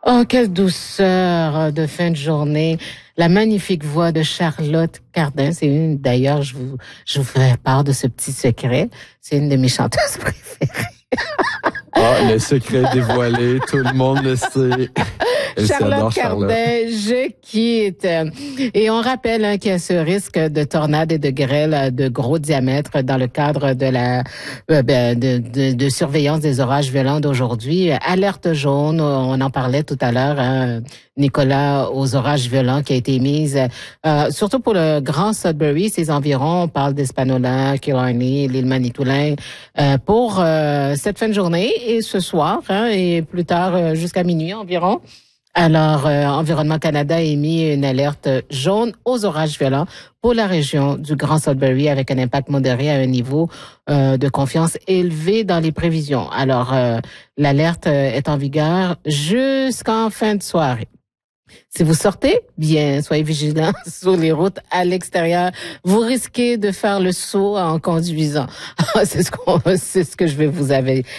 Oh, quelle douceur de fin de journée. La magnifique voix de Charlotte Cardin. D'ailleurs, je vous ferai part de ce petit secret. C'est une de mes chanteuses préférées. Ah, le secret dévoilé, tout le monde le sait. Charlotte Cardin, je quitte. Et on rappelle qu'il y a ce risque de tornade et de grêle de gros diamètre dans le cadre de la de surveillance des orages violents d'aujourd'hui. Alerte jaune, on en parlait tout à l'heure, Nicolas, aux orages violents qui a été mise, surtout pour le Grand Sudbury, ses environs, on parle d'Espanola, Killarney, l'île Manitoulin, pour cette fin de journée et ce soir, et plus tard jusqu'à minuit environ. Alors, Environnement Canada a émis une alerte jaune aux orages violents pour la région du Grand Sudbury avec un impact modéré à un niveau de confiance élevé dans les prévisions. Alors, l'alerte est en vigueur jusqu'en fin de soirée. Si vous sortez, bien, soyez vigilants sur les routes à l'extérieur. Vous risquez de faire le saut en conduisant. C'est ce que je vais vous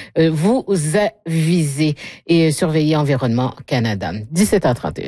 aviser et surveiller Environnement Canada. 17h31.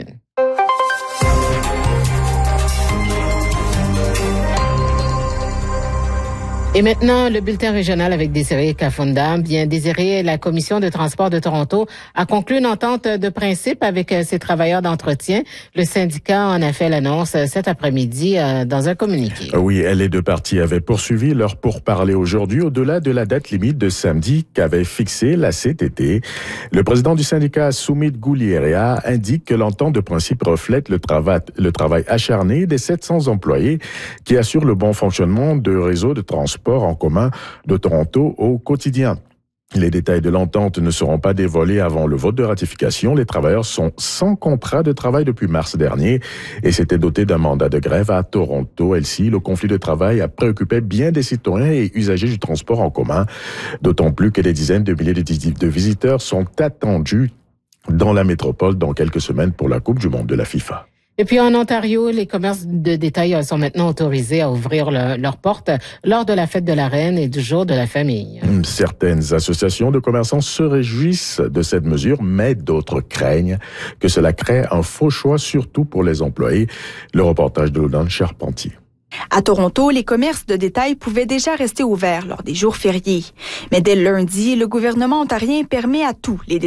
Et maintenant, le bulletin régional avec Désiré Kafunda. Bien, Désiré, la Commission de transport de Toronto a conclu une entente de principe avec ses travailleurs d'entretien. Le syndicat en a fait l'annonce cet après-midi dans un communiqué. Oui, les deux parties avaient poursuivi leur pourparlers aujourd'hui au-delà de la date limite de samedi qu'avait fixée la CTT. Le président du syndicat, Soumit Gouliéria, indique que l'entente de principe reflète le travail acharné des 700 employés qui assurent le bon fonctionnement de réseau de transport en commun de Toronto au quotidien. Les détails de l'entente ne seront pas dévoilés avant le vote de ratification. Les travailleurs sont sans contrat de travail depuis mars dernier et s'étaient dotés d'un mandat de grève à Toronto. Elle-ci, le conflit de travail a préoccupé bien des citoyens et usagers du transport en commun, d'autant plus que des dizaines de milliers de visiteurs sont attendus dans la métropole dans quelques semaines pour la Coupe du monde de la FIFA. Et puis en Ontario, les commerces de détail sont maintenant autorisés à ouvrir leurs portes lors de la fête de la Reine et du jour de la famille. Certaines associations de commerçants se réjouissent de cette mesure, mais d'autres craignent que cela crée un faux choix, surtout pour les employés. Le reportage de Laudan Charpentier. À Toronto, les commerces de détail pouvaient déjà rester ouverts lors des jours fériés. Mais dès lundi, le gouvernement ontarien permet à tous les